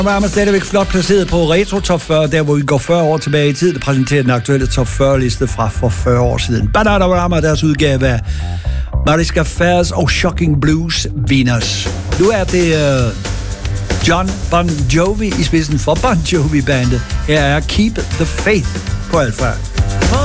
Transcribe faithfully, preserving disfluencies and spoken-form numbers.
Man er stadigvæk flot placeret på Retro Top fyrre, der hvor vi går fyrre år tilbage i tid, der præsenterer den aktuelle Top fyrre-liste fra for fyrre år siden. Badadadadama, deres udgave af Mariska Fairs og Shocking Blues Winners. Nu er det uh, John Bon Jovi i spidsen for Bon Jovi-bandet. Her er Keep the Faith på Alpha.